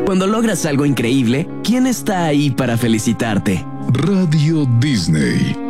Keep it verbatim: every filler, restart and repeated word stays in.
Cuando logras algo increíble, ¿quién está ahí para felicitarte? Radio Disney.